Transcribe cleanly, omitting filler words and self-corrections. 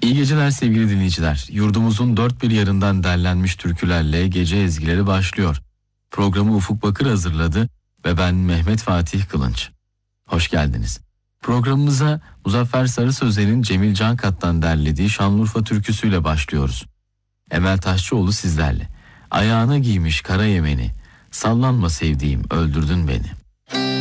İyi geceler sevgili dinleyiciler. Yurdumuzun dört bir yanından derlenmiş türkülerle gece ezgileri başlıyor. Programı Ufuk Bakır hazırladı ve ben Mehmet Fatih Kılınç. Hoş geldiniz. Programımıza Muzaffer Sarı Sözer'in Cemil Cankat'tan derlediği Şanlıurfa türküsüyle başlıyoruz. Emel Taşçıoğlu sizlerle. Ayağına giymiş kara yemeni, sallanma sevdiğim öldürdün beni.